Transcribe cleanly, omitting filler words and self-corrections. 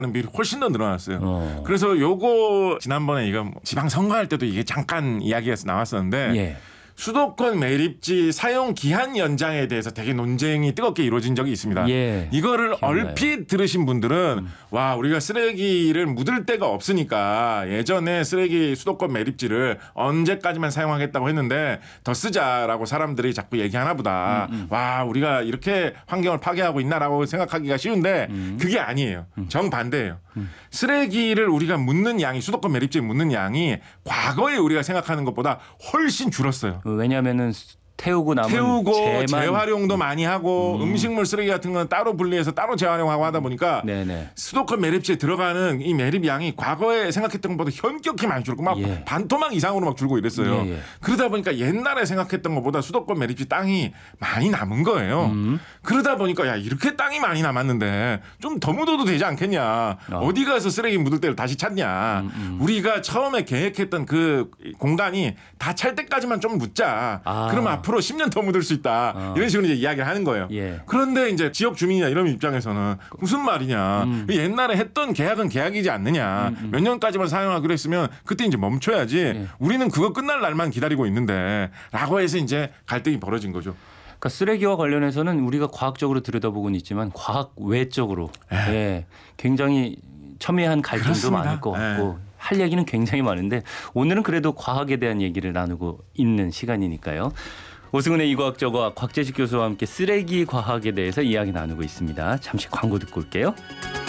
비율이 훨씬 더 늘어났어요. 그래서 요거 지난번에 이거 지방 선거할 때도 이게 잠깐 이야기가 나왔었는데 예. 수도권 매립지 사용 기한 연장에 대해서 되게 논쟁이 뜨겁게 이루어진 적이 있습니다. 예. 이거를 기억나요. 얼핏 들으신 분들은 와 우리가 쓰레기를 묻을 데가 없으니까 예전에 쓰레기 수도권 매립지를 언제까지만 사용하겠다고 했는데 더 쓰자라고 사람들이 자꾸 얘기하나 보다. 와 우리가 이렇게 환경을 파괴하고 있나라고 생각하기가 쉬운데 그게 아니에요. 정반대예요. 쓰레기를 우리가 묻는 양이 수도권 매립지에 묻는 양이 과거에 우리가 생각하는 것보다 훨씬 줄었어요. 왜냐하면은 태우고 남은 재활용도 많이 하고 음식물 쓰레기 같은 건 따로 분리해서 따로 재활용하고 하다 보니까 네네. 수도권 매립지에 들어가는 이 매립 양이 과거에 생각했던 것보다 현격히 많이 줄고 막 예. 반토막 이상으로 막 줄고 이랬어요. 예, 예. 그러다 보니까 옛날에 생각했던 것보다 수도권 매립지 땅이 많이 남은 거예요. 그러다 보니까 야 이렇게 땅이 많이 남았는데 좀 더 묻어도 되지 않겠냐. 어디 가서 쓰레기 묻을 때를 다시 찾냐. 우리가 처음에 계획했던 그 공간이 다 찰 때까지만 좀 묻자. 그럼 앞으로 10년 더 묻을 수 있다. 이런 식으로 이제 이야기를 하는 거예요. 예. 그런데 이제 지역 주민이나 이런 입장에서는 무슨 말이냐. 옛날에 했던 계약은 계약이지 않느냐. 몇 년까지만 사용하기로 했으면 그때 이제 멈춰야지. 예. 우리는 그거 끝날 날만 기다리고 있는데 라고 해서 이제 갈등이 벌어진 거죠. 그러니까 쓰레기와 관련해서는 우리가 과학적으로 들여다보고는 있지만 과학 외적으로 예, 굉장히 첨예한 갈등도 그렇습니다. 많을 것 같고 할 얘기는 굉장히 많은데 오늘은 그래도 과학에 대한 얘기를 나누고 있는 시간이니까요. 오승훈의 이과학저과 곽재식 교수와 함께 쓰레기 과학에 대해서 이야기 나누고 있습니다. 잠시 광고 듣고 올게요.